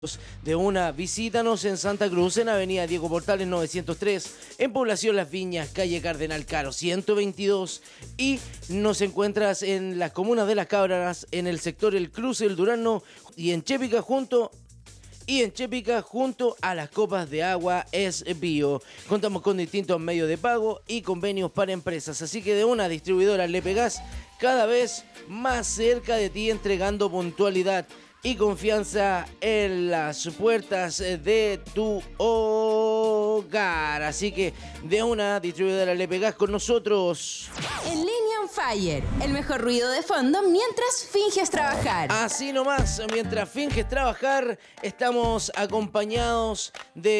De una, visítanos en Santa Cruz, en Avenida Diego Portales 903, en Población Las Viñas, calle Cardenal Caro 122, y nos encuentras en las comunas de Las Cabras, en el sector El Cruce, El Durazno, y en Chépica junto a las copas de agua es Bio. Contamos con distintos medios de pago y convenios para empresas, así que de una distribuidora le pegás cada vez más cerca de ti, entregando puntualidad y confianza en las puertas de tu hogar. Así que de una distribuidora le pegás con nosotros. En línea on fire, el mejor ruido de fondo mientras finges trabajar. Así nomás, mientras finges trabajar, estamos acompañados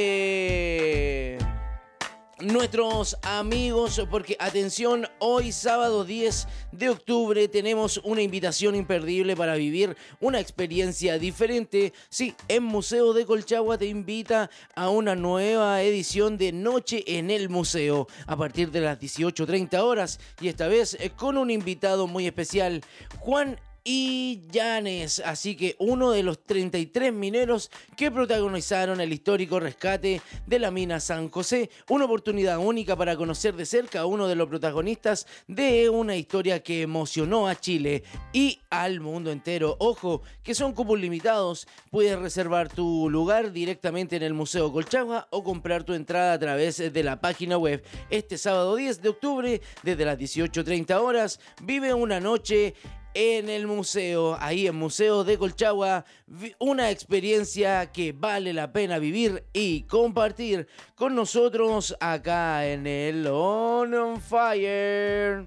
de nuestros amigos, porque atención, hoy sábado 10 de octubre tenemos una invitación imperdible para vivir una experiencia diferente. Sí, en Museo de Colchagua te invita a una nueva edición de Noche en el Museo a partir de las 18:30 horas, y esta vez con un invitado muy especial, Juan Illanes, así que uno de los 33 mineros que protagonizaron el histórico rescate de la mina San José, una oportunidad única para conocer de cerca a uno de los protagonistas de una historia que emocionó a Chile y al mundo entero. Ojo, que son cupos limitados, puedes reservar tu lugar directamente en el Museo Colchagua o comprar tu entrada a través de la página web. Este sábado 10 de octubre, desde las 18:30 horas, vive una noche en el museo, ahí en Museo de Colchagua, una experiencia que vale la pena vivir y compartir con nosotros acá en el On Fire.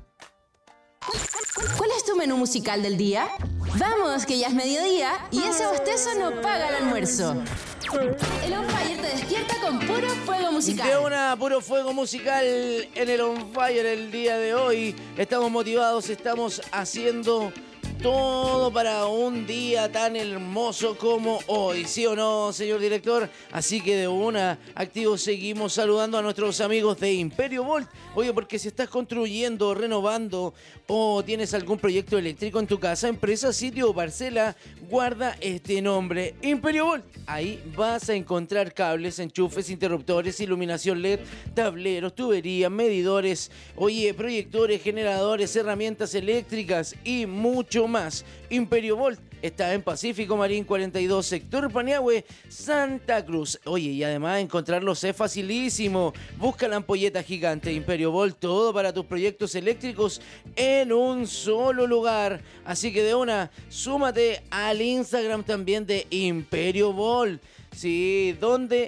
¿Cuál es tu menú musical del día? Vamos, que ya es mediodía y ese bostezo no paga el almuerzo. El On Fire te despierta con puro fuego musical. De una, puro fuego musical en el On Fire el día de hoy. Estamos motivados, estamos haciendo todo para un día tan hermoso como hoy, ¿sí o no, señor director? Así que de una, activos, seguimos saludando a nuestros amigos de Imperio Volt. Oye, porque si estás construyendo, renovando o tienes algún proyecto eléctrico en tu casa, empresa, sitio o parcela, guarda este nombre, Imperio Volt. Ahí vas a encontrar cables, enchufes, interruptores, iluminación LED, tableros, tuberías, medidores, oye, proyectores, generadores, herramientas eléctricas y mucho más. Imperio Volt está en Pacífico Marín 42, sector Paniagüe, Santa Cruz. Oye, y además encontrarlos es facilísimo. Busca la ampolleta gigante Imperio Volt, todo para tus proyectos eléctricos en un solo lugar. Así que de una, súmate al Instagram también de Imperio Volt. Sí, donde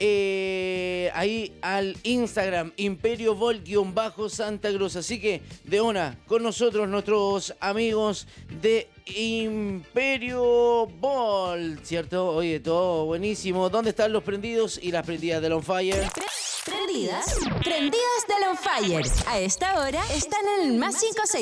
ahí al Instagram Imperio Vol-Santa Cruz. Así que de una, con nosotros nuestros amigos de Imperio Vol, ¿cierto? Oye, todo buenísimo. ¿Dónde están los prendidos y las prendidas del On Fire? Prendidas del On Fire. A esta hora están en el más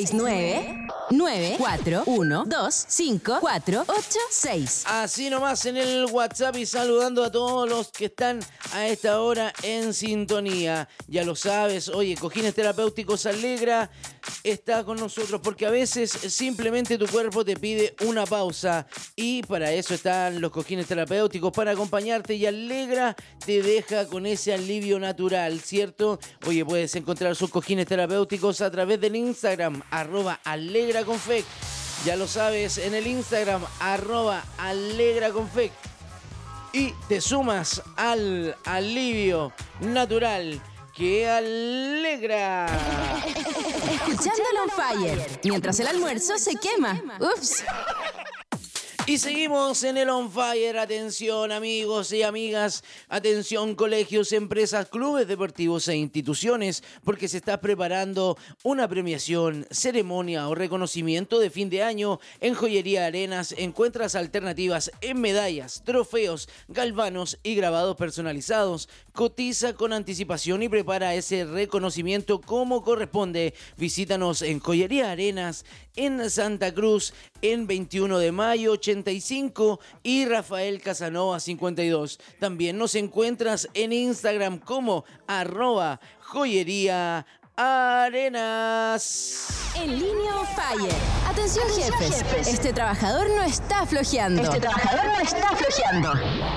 569-94125486. Así nomás en el WhatsApp, y saludando a todos los que están a esta hora en sintonía. Ya lo sabes, oye, Cojines Terapéuticos Alegra está con nosotros porque a veces simplemente tu cuerpo te pide una pausa, y para eso están los cojines terapéuticos, para acompañarte, y Alegra te deja con ese alivio natural, ¿cierto? Oye, puedes encontrar sus cojines terapéuticos a través del Instagram, @alegraconfec. Ya lo sabes, en el Instagram, @alegraconfec. Y te sumas al alivio natural que alegra. Escuchando el On Fire, mientras el almuerzo se quema. Ups. Y seguimos en el On Fire. Atención, amigos y amigas. Atención, colegios, empresas, clubes deportivos e instituciones, porque se está preparando una premiación, ceremonia o reconocimiento de fin de año. En Joyería Arenas encuentras alternativas en medallas, trofeos, galvanos y grabados personalizados. Cotiza con anticipación y prepara ese reconocimiento como corresponde. Visítanos en Joyería Arenas en Santa Cruz, en 21 de mayo 85 y Rafael Casanova 52. También nos encuentras en Instagram como @joyería Arenas. En línea on fire. Atención, jefes. Este trabajador no está flojeando.